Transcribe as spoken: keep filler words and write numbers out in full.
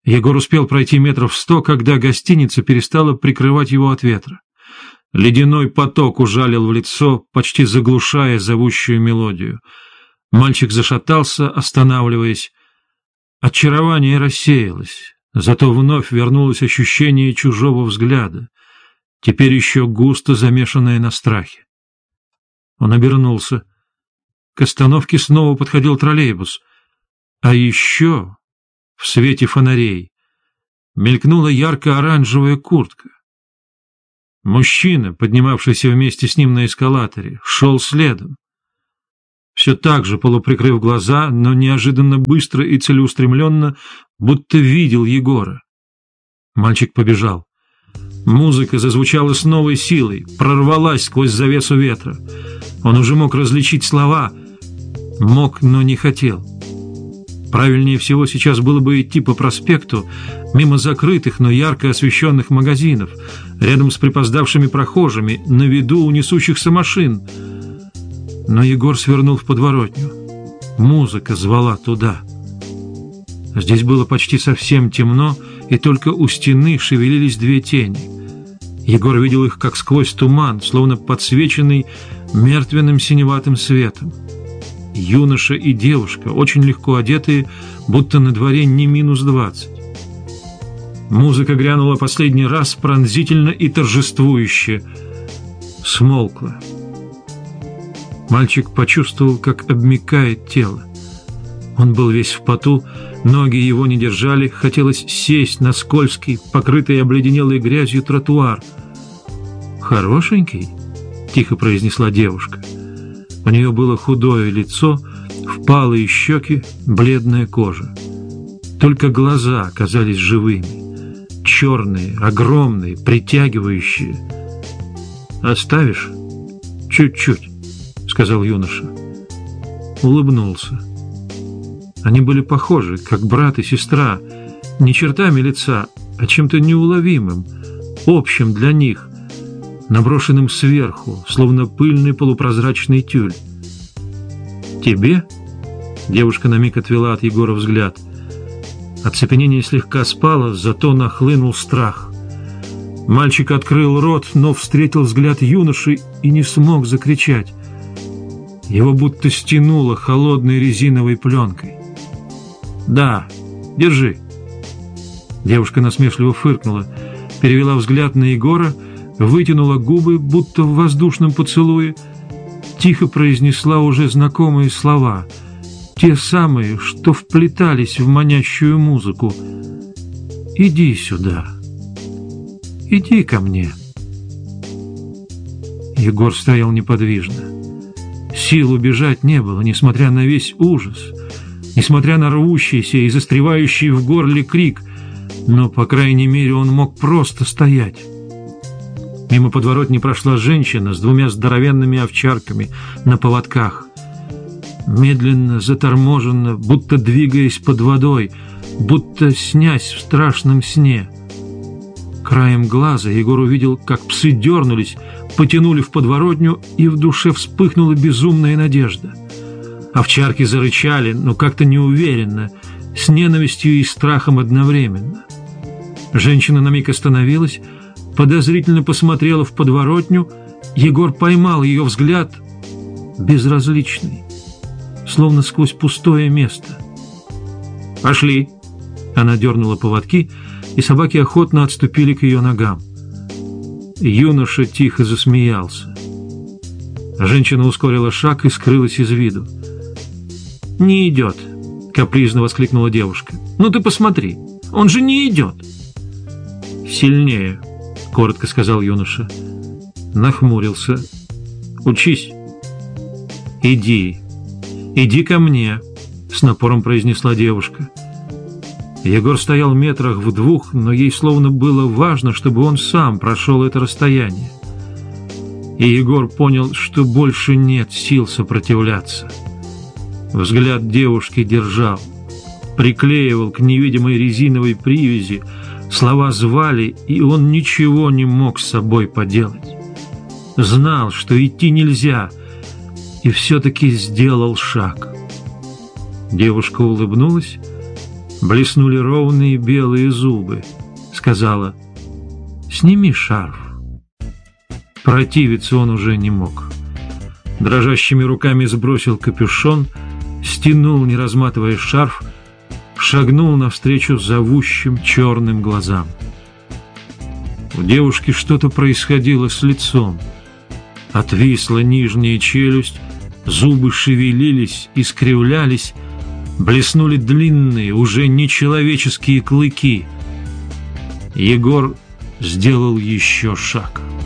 Егор успел пройти метров сто, когда гостиница перестала прикрывать его от ветра. Ледяной поток ужалил в лицо, почти заглушая зовущую мелодию. Мальчик зашатался, останавливаясь. Очарование рассеялось, зато вновь вернулось ощущение чужого взгляда, теперь еще густо замешанное на страхе. Он обернулся. К остановке снова подходил троллейбус. А еще в свете фонарей мелькнула ярко-оранжевая куртка. Мужчина, поднимавшийся вместе с ним на эскалаторе, шел следом. Все так же, полуприкрыв глаза, но неожиданно быстро и целеустремленно, будто видел Егора. Мальчик побежал. Музыка зазвучала с новой силой, прорвалась сквозь завесу ветра. Он уже мог различить слова. Мог, но не хотел. Правильнее всего сейчас было бы идти по проспекту, мимо закрытых, но ярко освещенных магазинов, рядом с припоздавшими прохожими, на виду у несущихся машин. Но Егор свернул в подворотню. Музыка звала туда. Здесь было почти совсем темно, и только у стены шевелились две тени. Егор видел их как сквозь туман, словно подсвеченный мертвенным синеватым светом. Юноша и девушка, очень легко одетые, будто на дворе не минус двадцать. Музыка грянула последний раз пронзительно и торжествующе. Смолкла. Мальчик почувствовал, как обмякает тело. Он был весь в поту, ноги его не держали, хотелось сесть на скользкий, покрытый обледенелой грязью тротуар. «Хорошенький?» — тихо произнесла девушка. У нее было худое лицо, впалые щеки, бледная кожа. Только глаза казались живыми, черные, огромные, притягивающие. «Оставишь?» «Чуть-чуть», — сказал юноша. Улыбнулся. Они были похожи, как брат и сестра, не чертами лица, а чем-то неуловимым, общим для них, наброшенным сверху, словно пыльный полупрозрачный тюль. «Тебе?» — девушка на миг отвела от Егора взгляд. Оцепенение слегка спало, зато нахлынул страх. Мальчик открыл рот, но встретил взгляд юноши и не смог закричать. Его будто стянуло холодной резиновой пленкой. «Да, держи». Девушка насмешливо фыркнула, перевела взгляд на Егора, вытянула губы, будто в воздушном поцелуе, тихо произнесла уже знакомые слова, те самые, что вплетались в манящую музыку. «Иди сюда. Иди ко мне». Егор стоял неподвижно. Сил убежать не было, несмотря на весь ужас, несмотря на рвущийся и застревающий в горле крик, но, по крайней мере, он мог просто стоять. Мимо подворотни прошла женщина с двумя здоровенными овчарками на поводках. Медленно, заторможенно, будто двигаясь под водой, будто снясь в страшном сне. Краем глаза Егор увидел, как псы дернулись, потянули в подворотню, и в душе вспыхнула безумная надежда. Овчарки зарычали, но как-то неуверенно, с ненавистью и страхом одновременно. Женщина на миг остановилась, подозрительно посмотрела в подворотню. Егор поймал ее взгляд, безразличный, словно сквозь пустое место. «Пошли!» Она дернула поводки, и собаки охотно отступили к ее ногам. Юноша тихо засмеялся. Женщина ускорила шаг и скрылась из виду. «Не идет!» — капризно воскликнула девушка. «Ну ты посмотри, он же не идет!» «Сильнее!» — коротко сказал юноша. Нахмурился. «Учись!» «Иди! Иди ко мне!» — с напором произнесла девушка. Егор стоял метрах в двух, но ей словно было важно, чтобы он сам прошел это расстояние. И Егор понял, что больше нет сил сопротивляться. Взгляд девушки держал, приклеивал к невидимой резиновой привязи, слова звали, и он ничего не мог с собой поделать. Знал, что идти нельзя, и все-таки сделал шаг. Девушка улыбнулась, Блеснули ровные белые зубы. Сказала: «Сними шарф». Противиться он уже не мог. Дрожащими руками сбросил капюшон, стянул, не разматывая шарф, шагнул навстречу зовущим черным глазам. У девушки что-то происходило с лицом. Отвисла нижняя челюсть, зубы шевелились, искривлялись, блеснули длинные, уже нечеловеческие клыки. Егор сделал еще шаг.